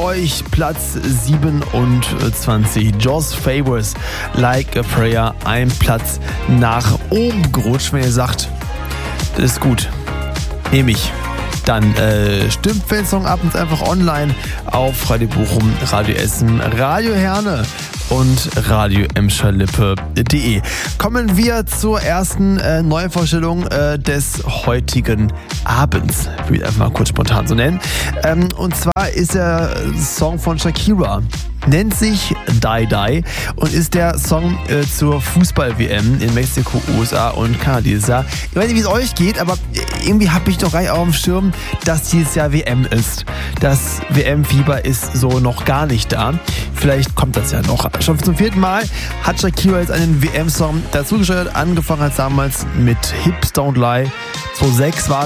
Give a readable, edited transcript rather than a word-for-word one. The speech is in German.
euch Platz 27. Joss Favors, Like a Prayer, ein Platz nach oben gerutscht. Wenn ihr sagt, das ist gut, nehme ich. Dann stimmt für den Song ab und einfach online auf Radio Bochum, Radio Essen, Radio Herne und Radio Emscher-Lippe.de. Kommen wir zur ersten Neuvorstellung des heutigen Abends. Ich will einfach mal kurz spontan so nennen. Und zwar ist der Song von Shakira. Nennt sich Die Die und ist der Song zur Fußball-WM in Mexiko, USA und Kanada dieses Jahr. Ich weiß nicht, wie es euch geht, aber irgendwie habe ich doch gar nicht auf dem Schirm, dass dieses Jahr WM ist. Das WM-Fieber ist so noch gar nicht da. Vielleicht kommt das ja noch. Schon zum 4. Mal hat Shakira jetzt einen WM-Song dazugesteuert. Angefangen hat damals mit Hips Don't Lie. 2006 war